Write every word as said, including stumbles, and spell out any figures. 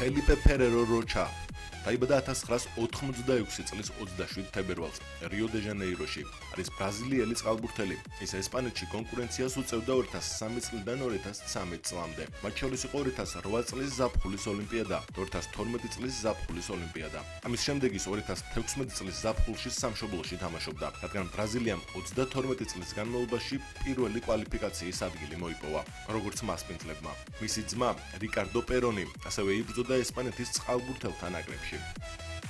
Felipe Ferrero Rocha დაიბადა ათას ცხრაას ოთხმოცდაექვსი წლის ოცდაშვიდ თებერვალს რიო-დე-ჟანეიროში. არის ბრაზილიელი წყალბურთელი. ის ესპანეთში კონკურენციას უწევდა ორი ათას სამი წლიდან ორი ათას ცხრამეტ წლამდე. მათ შორის იყო ორი ათას რვა წლის ზაფხულის ოლიმპიადა და ორი ათას თორმეტი წლის ზაფხულის ოლიმპიადა. ამის შემდეგ ის ორი ათას თექვსმეტი წლის ზაფხულში სამშობლოში თამაშობდა, რადგან ბრაზილიამ ოცდათორმეტი წლის განმავლობაში პირველი კვალიფიკაციის ადგილი მოიპოვა, როგორც მასპინძლებმა. მისი ძმა რიკარდო პერონი ასევე იბრძოდა ესპანეთის წყალბურთელთა ნაკრებში.